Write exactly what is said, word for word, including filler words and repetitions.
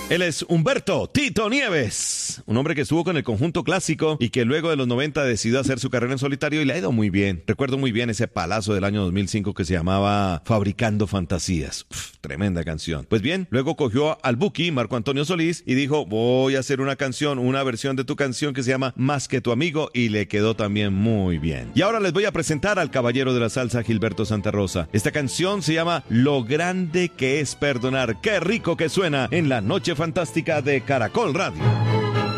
Él es Humberto Tito Nieves, un hombre que estuvo con el conjunto clásico y que luego de los noventa decidió hacer su carrera en solitario y le ha ido muy bien. Recuerdo muy bien ese palazo del año dos mil cinco que se llamaba Fabricando Fantasías. Uf, tremenda canción. Pues bien, luego cogió al Buki, Marco Antonio Solís, y dijo, voy a hacer una canción, una versión de tu canción que se llama Más que tu amigo, y le quedó también muy bien. Y ahora les voy a presentar al caballero de la salsa, Gilberto Santa Rosa. Esta canción se llama Lo grande que es perdonar. Qué rico que suena en la noche fantástica de Caracol Radio.